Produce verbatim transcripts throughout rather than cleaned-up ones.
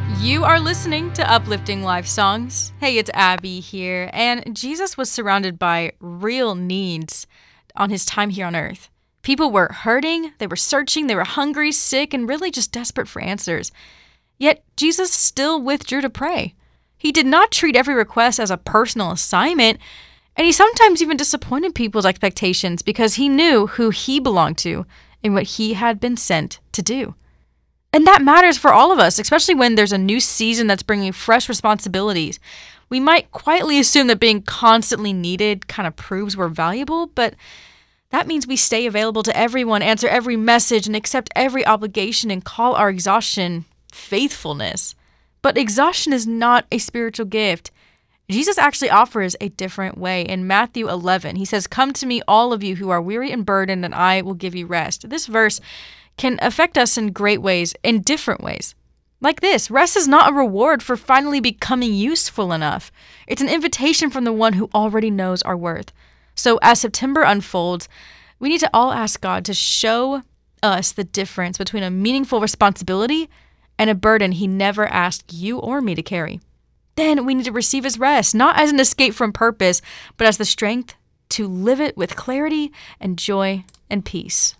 You are listening to Uplifting Life Songs. Hey, it's Abby here, and Jesus was surrounded by real needs on his time here on earth. People were hurting, they were searching, they were hungry, sick, and really just desperate for answers. Yet Jesus still withdrew to pray. He did not treat every request as a personal assignment, and he sometimes even disappointed people's expectations because he knew who he belonged to and what he had been sent to do. And that matters for all of us, especially when there's a new season that's bringing fresh responsibilities. We might quietly assume that being constantly needed kind of proves we're valuable, but that means we stay available to everyone, answer every message, and accept every obligation and call our exhaustion faithfulness. But exhaustion is not a spiritual gift. Jesus actually offers a different way. In Matthew eleven, he says, "Come to me, all of you who are weary and burdened, and I will give you rest." This verse can affect us in great ways, in different ways. Like this, rest is not a reward for finally becoming useful enough. It's an invitation from the one who already knows our worth. So as September unfolds, we need to all ask God to show us the difference between a meaningful responsibility and a burden he never asked you or me to carry. Then we need to receive his rest, not as an escape from purpose, but as the strength to live it with clarity and joy and peace.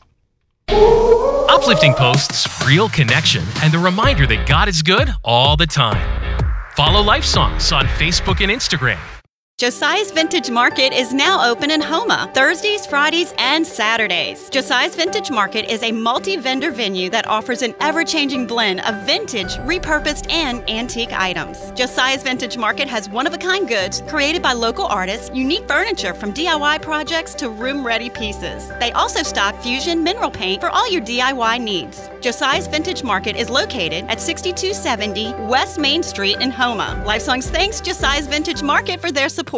Uplifting posts, real connection, and the reminder that God is good all the time. Follow Life Songs on Facebook and Instagram. Josiah's Vintage Market is now open in Houma, Thursdays, Fridays, and Saturdays. Josiah's Vintage Market is a multi-vendor venue that offers an ever-changing blend of vintage, repurposed, and antique items. Josiah's Vintage Market has one-of-a-kind goods created by local artists, unique furniture from D I Y projects to room-ready pieces. They also stock Fusion mineral paint for all your D I Y needs. Josiah's Vintage Market is located at sixty-two seventy West Main Street in Houma. Lifesongs thanks Josiah's Vintage Market for their support.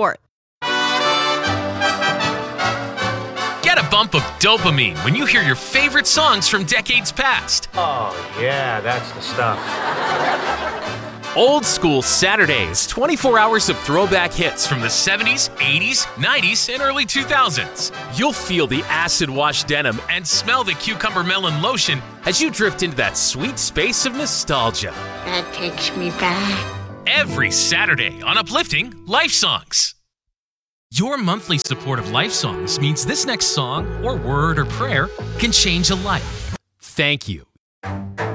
Get a bump of dopamine when you hear your favorite songs from decades past. Oh, yeah, that's the stuff. Old School Saturdays, twenty-four hours of throwback hits from the seventies, eighties, nineties, and early two thousands. You'll feel the acid-wash denim and smell the cucumber melon lotion as you drift into that sweet space of nostalgia. That takes me back. Every Saturday on Uplifting Life Songs. Your monthly support of Life Songs means this next song or word or prayer can change a life. Thank you.